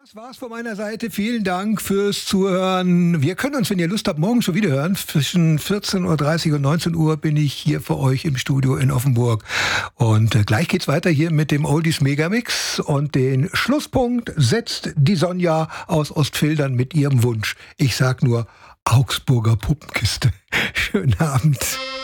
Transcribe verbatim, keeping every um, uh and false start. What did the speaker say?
Das war's von meiner Seite. Vielen Dank fürs Zuhören. Wir können uns, wenn ihr Lust habt, morgen schon wieder hören. Zwischen vierzehn Uhr dreißig und neunzehn Uhr bin ich hier für euch im Studio in Offenburg. Und äh, gleich geht's weiter hier mit dem Oldies Megamix. Und den Schlusspunkt setzt die Sonja aus Ostfildern mit ihrem Wunsch. Ich sag nur Augsburger Puppenkiste. Schönen Abend.